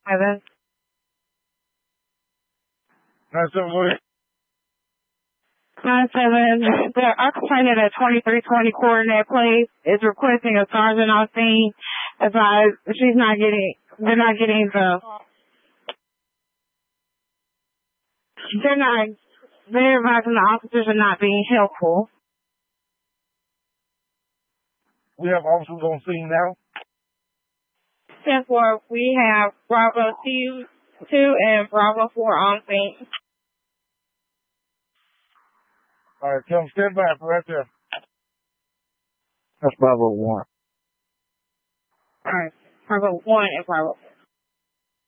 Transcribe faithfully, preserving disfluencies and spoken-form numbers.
seven. nine seven, what is nine seven, the occupant at a twenty-three twenty coordinate place is requesting a sergeant on scene. Advised she's not getting, they're not getting the, they're not, they're advising the officers are not being helpful. We have officers on scene now. ten four, we have Bravo two, two and Bravo four on scene. All right, tell them stand by for right there. That's Bravo one. All right, Bravo one and Bravo four.